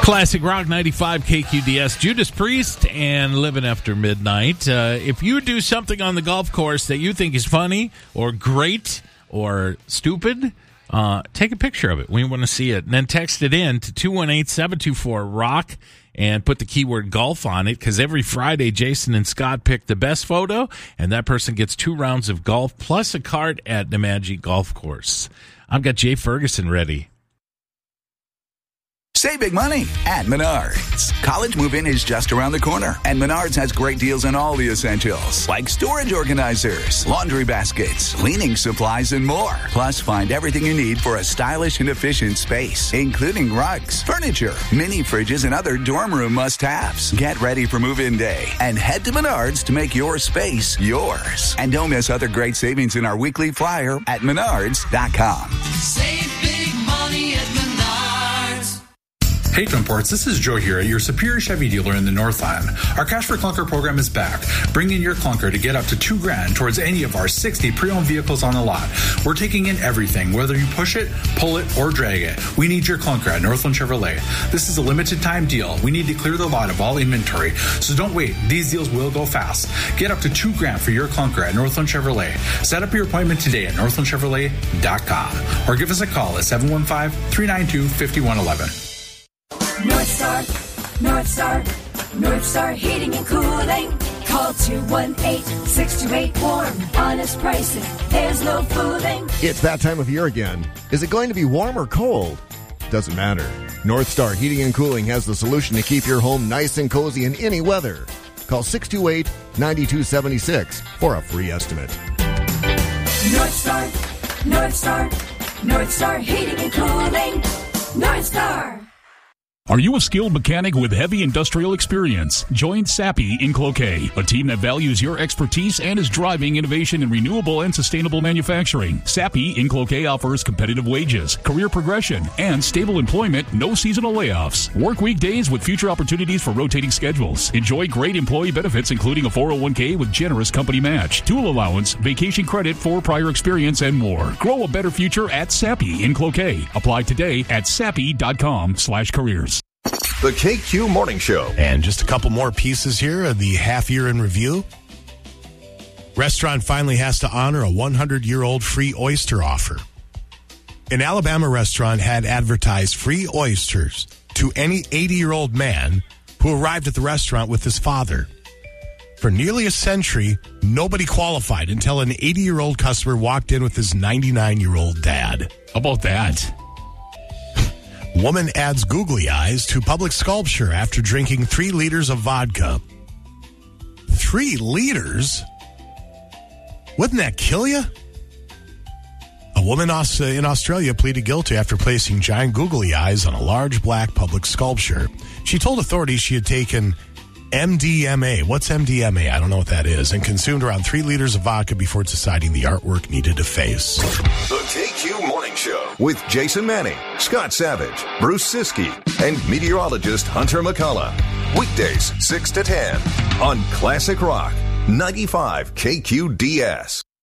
Classic Rock 95 KQDS. Judas Priest and Living After Midnight. If you do something on the golf course that you think is funny or great or stupid, take a picture of it. We want to see it. And then text it in to 218-724-ROCK and put the keyword golf on it, because every Friday Jason and Scott pick the best photo, and that person gets 2 rounds of golf plus a cart at the Magic Golf Course. I've got Jay Ferguson ready. Save big money at Menards. College move-in is just around the corner, and Menards has great deals on all the essentials, like storage organizers, laundry baskets, cleaning supplies, and more. Plus, find everything you need for a stylish and efficient space, including rugs, furniture, mini fridges, and other dorm room must-haves. Get ready for move-in day and head to Menards to make your space yours. And don't miss other great savings in our weekly flyer at Menards.com. Save big money at Menards. Hey Twin Ports, this is Joe here at your Superior Chevy dealer in the Northland. Our Cash for Clunker program is back. Bring in your clunker to get up to $2,000 towards any of our 60 pre-owned vehicles on the lot. We're taking in everything, whether you push it, pull it, or drag it. We need your clunker at Northland Chevrolet. This is a limited time deal. We need to clear the lot of all inventory, so don't wait. These deals will go fast. Get up to $2,000 for your clunker at Northland Chevrolet. Set up your appointment today at northlandchevrolet.com or give us a call at 715-392-5111. North Star Heating and Cooling. Call 218-628-WARM. Honest pricing, there's no fooling. It's that time of year again. Is it going to be warm or cold? Doesn't matter. North Star Heating and Cooling has the solution to keep your home nice and cozy in any weather. Call 628-9276 for a free estimate. North Star Heating and Cooling. North Star. Are you a skilled mechanic with heavy industrial experience? Join Sappi in Cloquet, a team that values your expertise and is driving innovation in renewable and sustainable manufacturing. Sappi in Cloquet offers competitive wages, career progression, and stable employment, no seasonal layoffs. Work weekdays with future opportunities for rotating schedules. Enjoy great employee benefits, including a 401k with generous company match, tool allowance, vacation credit for prior experience, and more. Grow a better future at Sappi in Cloquet. Apply today at sappi.com/careers. The KQ Morning Show. And just a couple more pieces here of the half year in review. Restaurant finally has to honor a 100-year-old free oyster offer. An Alabama restaurant had advertised free oysters to any 80-year-old man who arrived at the restaurant with his father. For nearly a century, nobody qualified until an 80-year-old customer walked in with his 99-year-old dad. How about that? Woman adds googly eyes to public sculpture after drinking 3 liters of vodka. 3 liters? Wouldn't that kill you? A woman in Australia pleaded guilty after placing giant googly eyes on a large black public sculpture. She told authorities she had taken MDMA. What's MDMA? I don't know what that is. And consumed around 3 liters of vodka before deciding the artwork needed a face. The KQ Morning Show with Jason Manning, Scott Savage, Bruce Siskey, and meteorologist Hunter McCullough. Weekdays 6 to 10 on Classic Rock 95 KQDS.